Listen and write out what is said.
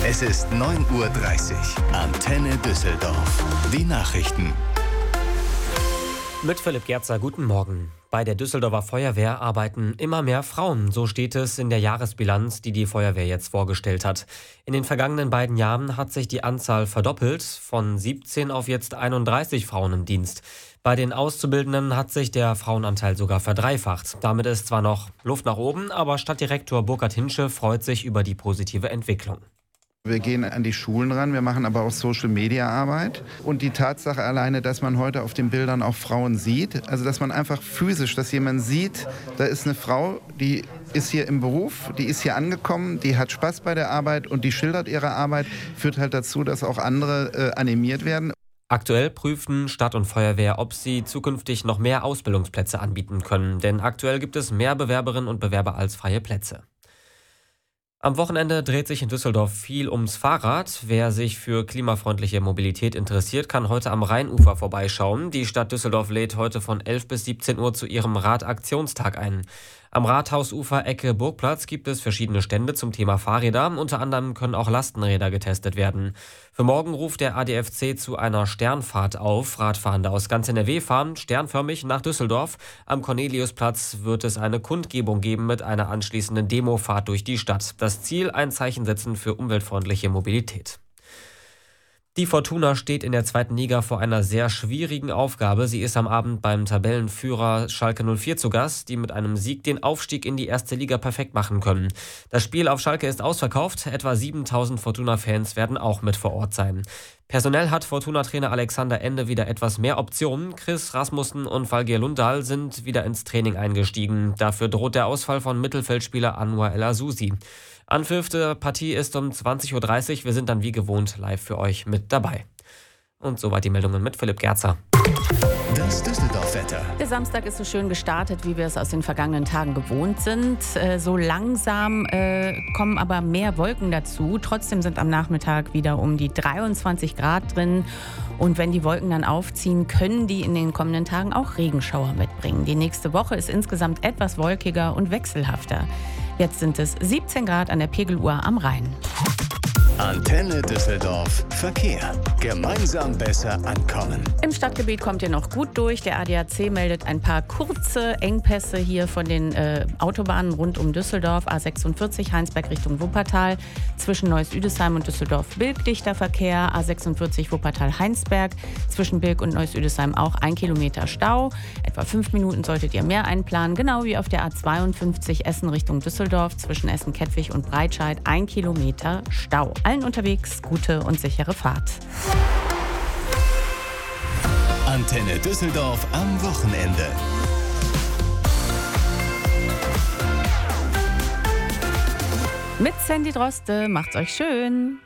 Es ist 9:30 Uhr. Antenne Düsseldorf. Die Nachrichten. Mit Philipp Gerzer, guten Morgen. Bei der Düsseldorfer Feuerwehr arbeiten immer mehr Frauen. So steht es in der Jahresbilanz, die die Feuerwehr jetzt vorgestellt hat. In den vergangenen beiden Jahren hat sich die Anzahl verdoppelt, von 17 auf jetzt 31 Frauen im Dienst. Bei den Auszubildenden hat sich der Frauenanteil sogar verdreifacht. Damit ist zwar noch Luft nach oben, aber Stadtdirektor Burkhard Hinsche freut sich über die positive Entwicklung. Wir gehen an die Schulen ran, wir machen aber auch Social-Media-Arbeit. Und die Tatsache alleine, dass man heute auf den Bildern auch Frauen sieht, also dass man einfach physisch, dass jemand sieht, da ist eine Frau, die ist hier im Beruf, die ist hier angekommen, die hat Spaß bei der Arbeit und die schildert ihre Arbeit, führt halt dazu, dass auch andere animiert werden. Aktuell prüfen Stadt und Feuerwehr, ob sie zukünftig noch mehr Ausbildungsplätze anbieten können. Denn aktuell gibt es mehr Bewerberinnen und Bewerber als freie Plätze. Am Wochenende dreht sich in Düsseldorf viel ums Fahrrad. Wer sich für klimafreundliche Mobilität interessiert, kann heute am Rheinufer vorbeischauen. Die Stadt Düsseldorf lädt heute von 11 bis 17 Uhr zu ihrem Radaktionstag ein. Am Rathausufer Ecke Burgplatz gibt es verschiedene Stände zum Thema Fahrräder. Unter anderem können auch Lastenräder getestet werden. Für morgen ruft der ADFC zu einer Sternfahrt auf. Radfahrende aus ganz NRW fahren sternförmig nach Düsseldorf. Am Corneliusplatz wird es eine Kundgebung geben mit einer anschließenden Demofahrt durch die Stadt. Das Ziel: ein Zeichen setzen für umweltfreundliche Mobilität. Die Fortuna steht in der 2. Liga vor einer sehr schwierigen Aufgabe. Sie ist am Abend beim Tabellenführer Schalke 04 zu Gast, die mit einem Sieg den Aufstieg in die 1. Liga perfekt machen können. Das Spiel auf Schalke ist ausverkauft. Etwa 7.000 Fortuna-Fans werden auch mit vor Ort sein. Personell hat Fortuna-Trainer Alexander Ende wieder etwas mehr Optionen. Chris Rasmussen und Valgeir Lundahl sind wieder ins Training eingestiegen. Dafür droht der Ausfall von Mittelfeldspieler Anwar El Azusi. Anpfiff der Partie ist um 20:30 Uhr. Wir sind dann wie gewohnt live für euch mit dabei. Und soweit die Meldungen mit Philipp Gerzer. Das Düsseldorf-Wetter. Der Samstag ist so schön gestartet, wie wir es aus den vergangenen Tagen gewohnt sind. So langsam kommen aber mehr Wolken dazu. Trotzdem sind am Nachmittag wieder um die 23 Grad drin. Und wenn die Wolken dann aufziehen, können die in den kommenden Tagen auch Regenschauer mitbringen. Die nächste Woche ist insgesamt etwas wolkiger und wechselhafter. Jetzt sind es 17 Grad an der Pegeluhr am Rhein. Antenne Düsseldorf. Verkehr. Gemeinsam besser ankommen. Im Stadtgebiet kommt ihr noch gut durch. Der ADAC meldet ein paar kurze Engpässe hier von den Autobahnen rund um Düsseldorf. A46 Heinsberg Richtung Wuppertal. Zwischen Neuss-Üdesheim und Düsseldorf-Bilk dichter Verkehr. A46 Wuppertal-Heinsberg. Zwischen Bilk und Neuss-Üdesheim auch 1 Kilometer Stau. Etwa 5 Minuten solltet ihr mehr einplanen. Genau wie auf der A52 Essen Richtung Düsseldorf. Zwischen Essen-Kettwig und Breitscheid 1 Kilometer Stau. Allen unterwegs gute und sichere Fahrt. Antenne Düsseldorf am Wochenende. Mit Sandy Droste, macht's euch schön.